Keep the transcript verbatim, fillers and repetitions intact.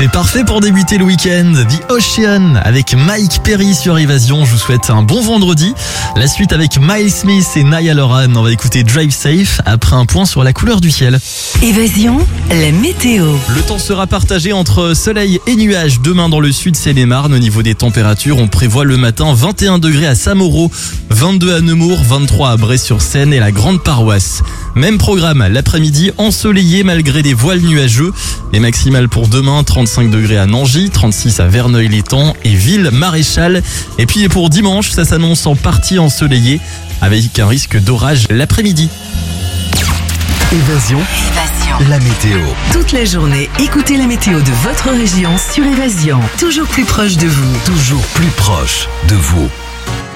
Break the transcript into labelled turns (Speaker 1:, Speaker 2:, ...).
Speaker 1: C'est parfait pour débuter le week-end. The Ocean avec Mike Perry sur Évasion. Je vous souhaite un bon vendredi. La suite avec Miles Smith et Niall Horan. On va écouter Drive Safe après un point sur la couleur du ciel.
Speaker 2: Évasion, la météo.
Speaker 1: Le temps sera partagé entre soleil et nuages. Demain dans le sud Seine-et-Marne. Au niveau des températures, on prévoit le matin vingt et un degrés à Saint-Mauro, vingt-deux à Nemours, vingt-trois à Bray-sur-Seine et la Grande Paroisse. Même programme l'après-midi, ensoleillé malgré des voiles nuageux. Les maximales pour demain, trente-cinq degrés à Nangy, trente-six à Verneuil-l'Étang et Ville-Maréchal. Et puis pour dimanche, ça s'annonce en partie ensoleillé avec un risque d'orage l'après-midi.
Speaker 3: Évasion,
Speaker 2: Évasion.
Speaker 3: la météo.
Speaker 2: Toute la journée, écoutez la météo de votre région sur Évasion. Toujours plus proche de vous.
Speaker 3: Toujours plus proche de vous.